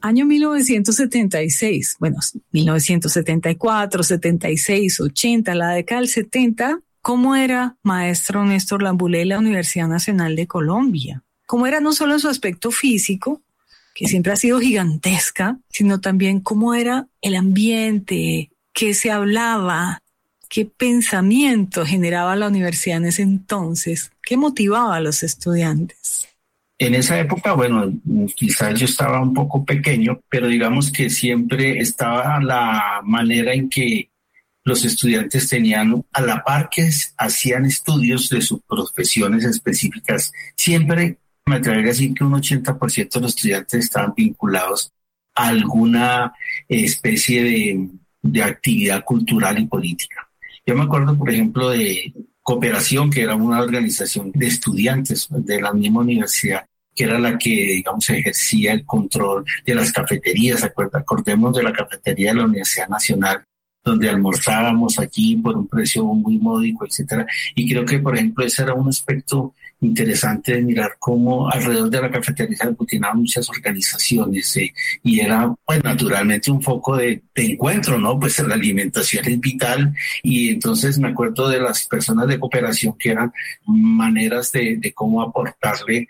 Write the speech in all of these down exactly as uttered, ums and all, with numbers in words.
Año mil novecientos setenta y seis, bueno, mil novecientos setenta y cuatro, setenta y seis, ochenta, la década del setenta, ¿cómo era, maestro Néstor Lambuley, la Universidad Nacional de Colombia? ¿Cómo era no solo en su aspecto físico, que siempre ha sido gigantesca, sino también cómo era el ambiente, qué se hablaba, qué pensamiento generaba la universidad en ese entonces, qué motivaba a los estudiantes? En esa época, bueno, quizás yo estaba un poco pequeño, pero digamos que siempre estaba la manera en que los estudiantes tenían, a la par que hacían estudios de sus profesiones específicas, siempre me atrevería a decir que un ochenta por ciento de los estudiantes estaban vinculados a alguna especie de, de actividad cultural y política. Yo me acuerdo, por ejemplo, de Cooperación, que era una organización de estudiantes de la misma universidad, que era la que, digamos, ejercía el control de las cafeterías. Acordemos de la cafetería de la Universidad Nacional, donde almorzábamos aquí por un precio muy módico, etcétera. Y creo que, por ejemplo, ese era un aspecto interesante de mirar cómo alrededor de la cafetería se aglutinaban muchas organizaciones eh, y era, pues, naturalmente un foco de, de encuentro, ¿no? Pues la alimentación es vital y entonces me acuerdo de las personas de Cooperación que eran maneras de, de cómo aportarle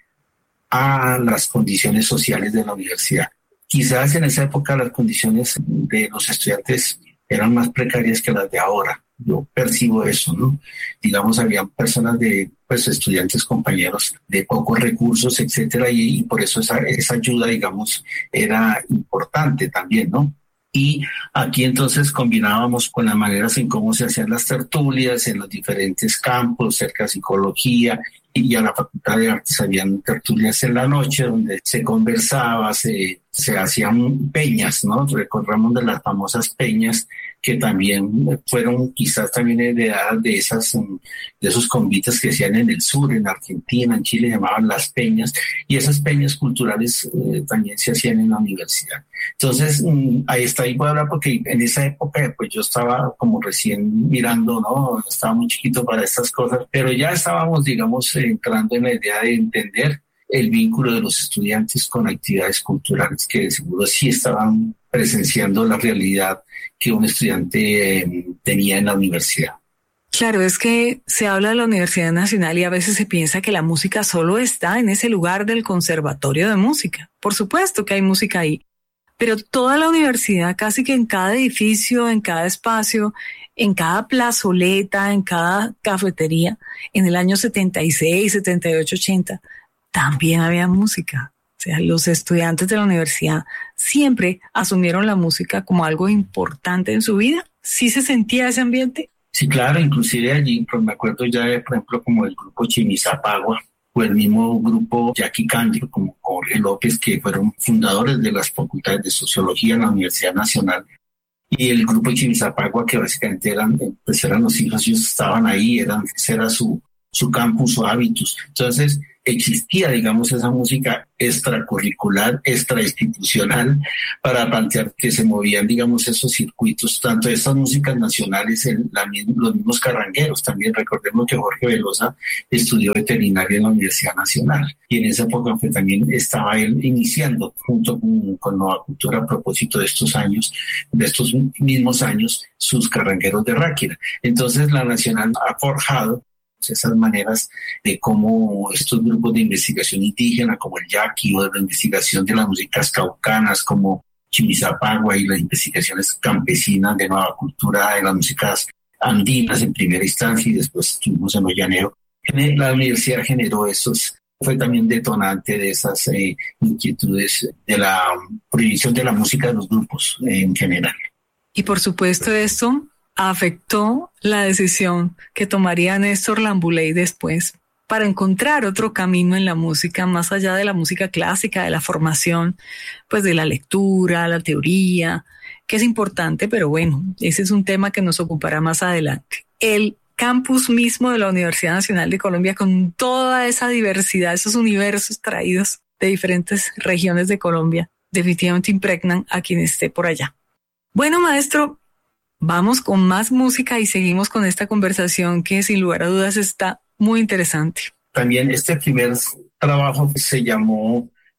a las condiciones sociales de la universidad. Quizás en esa época las condiciones de los estudiantes eran más precarias que las de ahora. Yo percibo eso, ¿no? Digamos, había personas de, pues, estudiantes, compañeros de pocos recursos, etcétera, y, y por eso esa, esa ayuda, digamos, era importante también, ¿no? Y aquí entonces combinábamos con las maneras en cómo se hacían las tertulias en los diferentes campos, cerca de psicología, y a la Facultad de Artes habían tertulias en la noche donde se conversaba, se, se hacían peñas, ¿no? Recordamos de las famosas peñas que también fueron quizás también heredadas de esas, de esos convites que hacían en el sur, en Argentina, en Chile, llamaban las peñas, y esas peñas culturales eh, también se hacían en la universidad. Entonces, mmm, ahí está, ahí puedo hablar porque en esa época pues yo estaba como recién mirando, ¿no? Estaba muy chiquito para estas cosas, pero ya estábamos, digamos, entrando en la idea de entender el vínculo de los estudiantes con actividades culturales que de seguro sí estaban presenciando la realidad que un estudiante eh, tenía en la universidad. Claro, es que se habla de la Universidad Nacional y a veces se piensa que la música solo está en ese lugar del Conservatorio de Música. Por supuesto que hay música ahí, pero toda la universidad, casi que en cada edificio, en cada espacio, en cada plazoleta, en cada cafetería, en el año setenta y seis, setenta y ocho, ochenta, también había música. O sea, los estudiantes de la universidad siempre asumieron la música como algo importante en su vida. ¿Sí se sentía ese ambiente? Sí, claro, inclusive allí, pues me acuerdo ya de, por ejemplo, como el grupo Chimisapagua, o el mismo grupo Jackie Cándido, como Jorge López, que fueron fundadores de las facultades de Sociología en la Universidad Nacional, y el grupo Chimisapagua, que básicamente eran, pues eran los hijos, ellos estaban ahí, eran, ese era su, su campus, su hábitus. Entonces, existía, digamos, esa música extracurricular, extrainstitucional, para plantear que se movían, digamos, esos circuitos, tanto de estas músicas nacionales, en la, los mismos carrangueros. También recordemos que Jorge Velosa estudió veterinaria en la Universidad Nacional, y en esa época pues, también estaba él iniciando, junto con, con Nueva Cultura, a propósito de estos años, de estos mismos años, sus carrangueros de Ráquira. Entonces, la Nacional ha forjado esas maneras de cómo estos grupos de investigación indígena como el yaqui o de la investigación de las músicas caucanas como Chimisapagua y las investigaciones campesinas de Nueva Cultura de las músicas andinas en primera instancia y después estuvimos en lo llanero. La universidad generó esos, fue también detonante de esas eh, inquietudes de la prohibición de la música de los grupos eh, en general. Y por supuesto esto afectó la decisión que tomaría Néstor Lambuley después para encontrar otro camino en la música, más allá de la música clásica, de la formación, pues de la lectura, la teoría, que es importante, pero bueno, ese es un tema que nos ocupará más adelante. El campus mismo de la Universidad Nacional de Colombia, con toda esa diversidad, esos universos traídos de diferentes regiones de Colombia, definitivamente impregnan a quien esté por allá. Bueno, maestro, vamos con más música y seguimos con esta conversación que sin lugar a dudas está muy interesante. También este primer trabajo se llamó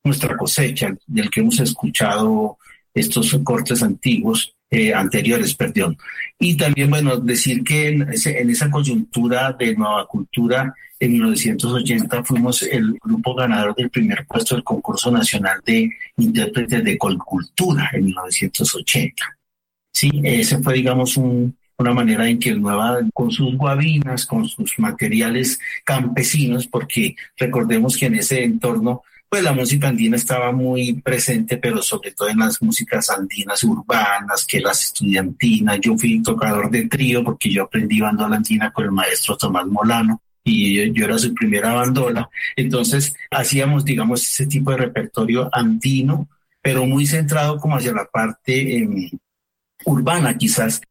nuestra cosecha, del que hemos escuchado estos cortes antiguos, eh, anteriores, perdón. Y también, bueno, decir que en, ese, en esa coyuntura de Nueva Cultura, en mil novecientos ochenta fuimos el grupo ganador del primer puesto del concurso nacional de intérpretes de Colcultura en mil novecientos ochenta. Sí, ese fue, digamos, un, una manera en que el Nueva, con sus guabinas, con sus materiales campesinos, porque recordemos que en ese entorno, pues la música andina estaba muy presente, pero sobre todo en las músicas andinas urbanas, que las estudiantinas. Yo fui tocador de trío porque yo aprendí bandola andina con el maestro Tomás Molano y yo, yo era su primera bandola. Entonces hacíamos, digamos, ese tipo de repertorio andino, pero muy centrado como hacia la parte eh, urbana, quizás